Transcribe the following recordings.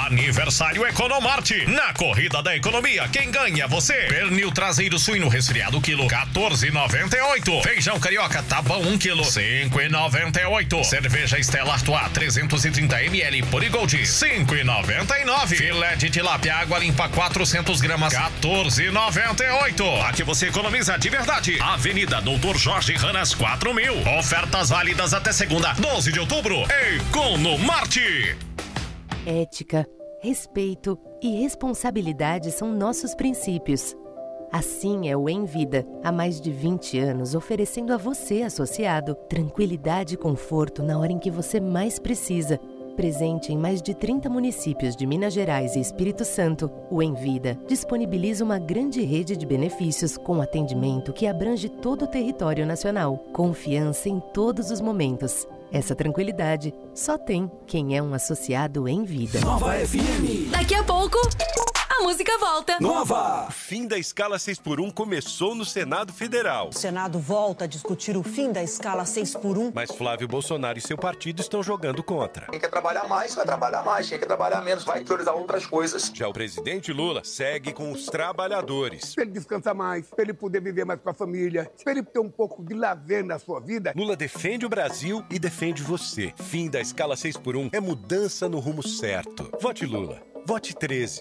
Aniversário Economarte. Na corrida da economia, quem ganha é você. Pernil traseiro suíno resfriado quilo, 14,98. Feijão carioca tabão 1 quilo, 5,98. Cerveja Stella Artois 330 ml Purigold, 5,99. Filé de tilápia água limpa 400 gramas, 14,98. Aqui você economiza de verdade. Avenida Doutor Jorge Ranas 4000. Ofertas válidas até segunda, 12 de outubro. Economarte. Ética, respeito e responsabilidade são nossos princípios. Assim é o Envida, há mais de 20 anos oferecendo a você, associado, tranquilidade e conforto na hora em que você mais precisa. Presente em mais de 30 municípios de Minas Gerais e Espírito Santo, o Envida disponibiliza uma grande rede de benefícios com atendimento que abrange todo o território nacional. Confiança em todos os momentos. Essa tranquilidade só tem quem é um associado Envida. Nova FM. Daqui a pouco, a música volta. Nova. O fim da escala 6x1 começou no Senado Federal. O Senado volta a discutir o fim da escala 6x1. Mas Flávio Bolsonaro e seu partido estão jogando contra. Quem quer trabalhar mais, vai trabalhar mais. Quem quer trabalhar menos, vai priorizar outras coisas. Já o presidente Lula segue com os trabalhadores. Para ele descansar mais, para ele poder viver mais com a família, para ele ter um pouco de lazer na sua vida. Lula defende o Brasil e defende você. Fim da escala 6x1 é mudança no rumo certo. Vote Lula. Vote 13.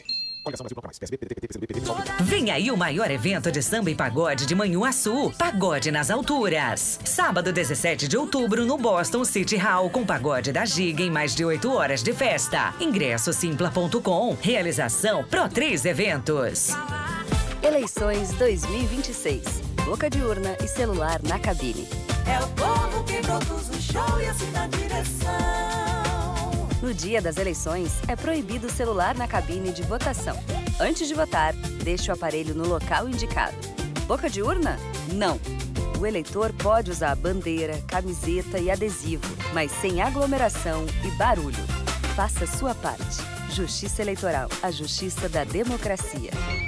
Vem aí o maior evento de samba e pagode de Manhuaçu, Pagode nas Alturas. Sábado 17 de outubro no Boston City Hall, com pagode da Giga em mais de 8 horas de festa. Ingresso simpla.com. Realização Pro3 Eventos. Eleições 2026. Boca de urna e celular na cabine. É o povo que produz o show e assim na direção. No dia das eleições, é proibido o celular na cabine de votação. Antes de votar, deixe o aparelho no local indicado. Boca de urna? Não. O eleitor pode usar bandeira, camiseta e adesivo, mas sem aglomeração e barulho. Faça sua parte. Justiça Eleitoral, a justiça da democracia.